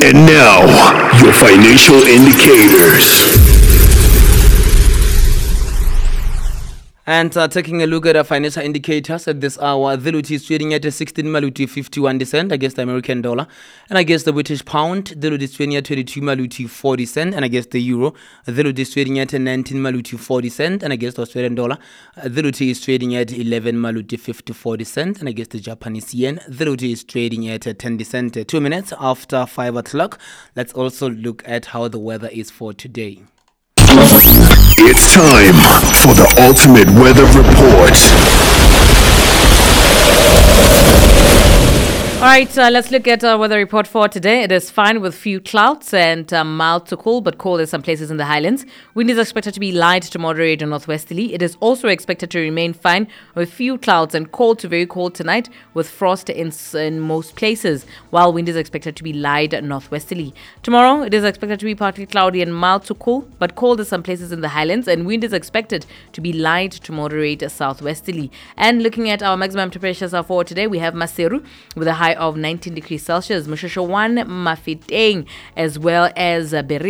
And now, your financial indicators. And taking a look at our financial indicators at this hour, the Luti is trading at 16 Maluti 51 cent against the American dollar. And against the British pound, the Luti is trading at 22 Maluti 40 cent. And against the euro, the Luti is trading at 19 Maluti 40 cent. And against the Australian dollar, the Luti is trading at 11 Maluti 50 cent. And against the Japanese yen, the Luti is trading at 10 cent. 2 minutes after 5 o'clock. Let's also look at how the weather is for today. It's time for the ultimate weather report. All right, let's look at our weather report for today. It is fine with few clouds and mild to cool, but cold in some places in the highlands. Wind is expected to be light to moderate and northwesterly. It is also expected to remain fine with few clouds and cold to very cold tonight with frost in most places, while wind is expected to be light northwesterly. Tomorrow, it is expected to be partly cloudy and mild to cool, but cold in some places in the highlands, and wind is expected to be light to moderate southwesterly. And looking at our maximum temperatures for today, we have Maseru with a high of 19 degrees Celsius, Moshoeshoe 1, Mafeteng, as well as Berry